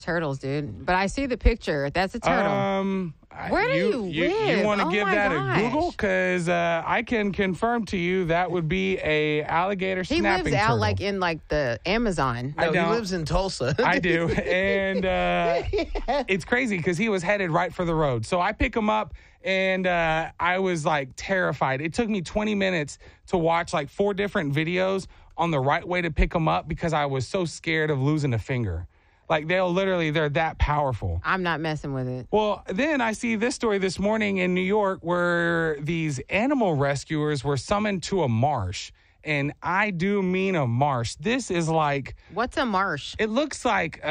Turtles, dude. But I see the picture. That's a turtle. Where do you live? You want to give that gosh. a Google? Because I can confirm to you that would be a alligator He snapping lives out turtle. like in like the Amazon. I No, he don't. lives in Tulsa. I do. And it's crazy because he was headed right for the road. So I pick him up, and I was like terrified. It took me 20 minutes to watch like 4 different videos on the right way to pick him up because I was so scared of losing a finger. Like they're that powerful. I'm not messing with it. Well, then I see this story this morning in New York where these animal rescuers were summoned to a marsh. And I do mean a marsh. This is like... What's a marsh? It looks like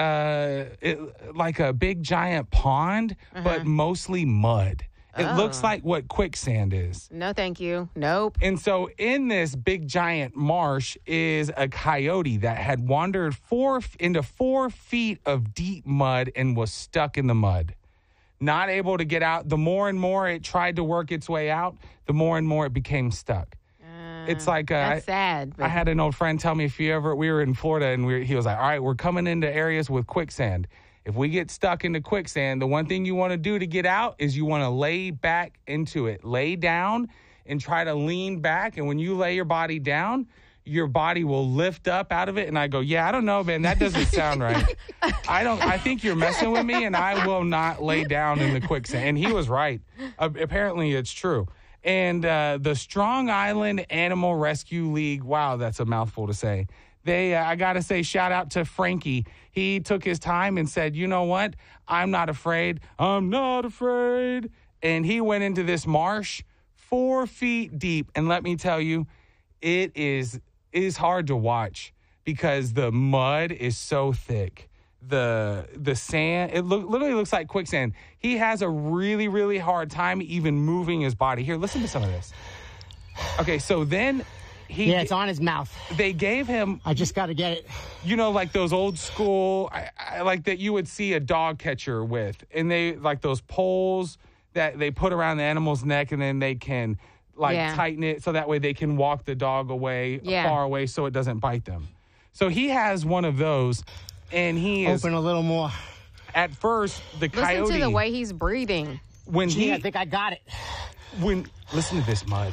like a big giant pond, but mostly mud. It looks like what quicksand is. No, thank you. Nope. And so in this big giant marsh is a coyote that had wandered into 4 feet of deep mud and was stuck in the mud. Not able to get out. The more and more it tried to work its way out, the more and more it became stuck. It's like That's sad. I had an old friend tell me we were in Florida and he was like, all right, we're coming into areas with quicksand. If we get stuck into quicksand, the one thing you want to do to get out is you want to lay back into it. Lay down and try to lean back. And when you lay your body down, your body will lift up out of it. And I go, yeah, I don't know, man. That doesn't sound right. I think you're messing with me, and I will not lay down in the quicksand. And he was right. Apparently it's true. And the Strong Island Animal Rescue League, wow, that's a mouthful to say. I got to say, shout out to Frankie. He took his time and said, you know what? I'm not afraid. I'm not afraid. And he went into this marsh 4 feet deep. And let me tell you, it is hard to watch because the mud is so thick. The sand, it literally looks like quicksand. He has a really, really hard time even moving his body. Here, listen to some of this. Okay, so then... it's on his mouth. They gave him... I just got to get it. You know, like those old school... I like that you would see a dog catcher with. And they... Like those poles that they put around the animal's neck, and then they can, tighten it so that way they can walk the dog away, far away, so it doesn't bite them. So he has one of those, and he is... Open a little more. At first, the coyote... Listen to the way he's breathing. I think I got it. Listen to this mud.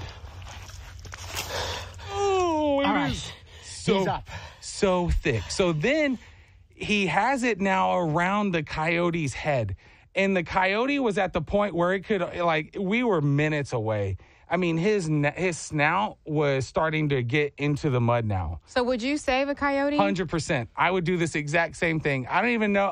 Oh, all right. He's up. So thick. So then he has it now around the coyote's head. And the coyote was at the point where it could, we were minutes away. I mean, his snout was starting to get into the mud now. So would you save a coyote? 100%. I would do this exact same thing. I don't even know,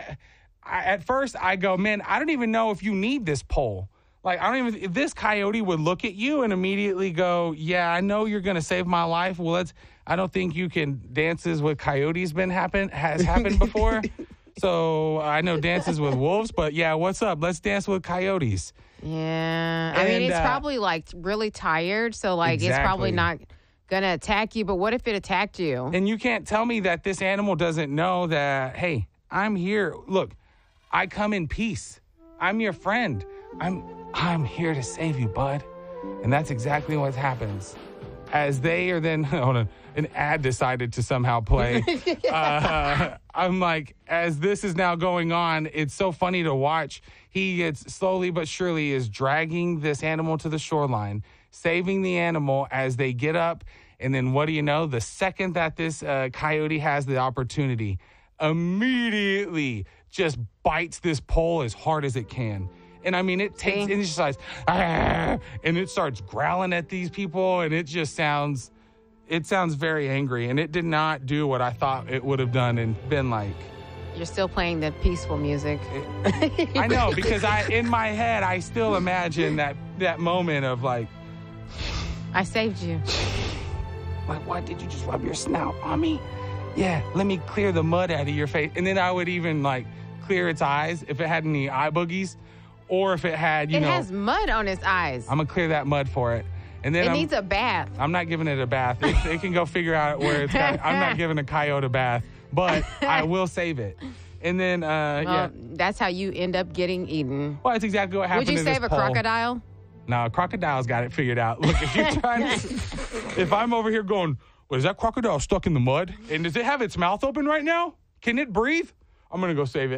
at first I go, man, I don't even know if you need this pole. If this coyote would look at you and immediately go, yeah, I know you're going to save my life. Well, I don't think you can. Dances with coyotes has happened before. So I know dances with wolves, but yeah, what's up? Let's dance with coyotes. Yeah. I mean, it's probably really tired. So it's probably not going to attack you. But what if it attacked you? And you can't tell me that this animal doesn't know that, hey, I'm here. Look, I come in peace. I'm your friend. I'm here to save you, bud. And that's exactly what happens. As they are then, hold on, an ad decided to somehow play. I'm like, as this is now going on, it's so funny to watch. He gets slowly but surely is dragging this animal to the shoreline, saving the animal as they get up. And then what do you know? The second that this coyote has the opportunity, immediately just bites this pole as hard as it can. And I mean, it takes, and it's just like, and it starts growling at these people, and it just sounds very angry. And it did not do what I thought it would have done and been like. You're still playing the peaceful music. I know, because in my head, I still imagine that moment of like, I saved you. Like, what? Did you just rub your snout on me? Yeah, let me clear the mud out of your face. And then I would even clear its eyes if it had any eye boogies. Or if it had, it has mud on its eyes. I'm going to clear that mud for it. And then it needs a bath. I'm not giving it a bath. It can go figure out where it's got. I'm not giving a coyote a bath, but I will save it. And then, that's how you end up getting eaten. Well, that's exactly what happened. Would you save a crocodile? No, a crocodile's got it figured out. Look, if you're trying if I'm over here going, well, is that crocodile stuck in the mud? And does it have its mouth open right now? Can it breathe? I'm going to go save it.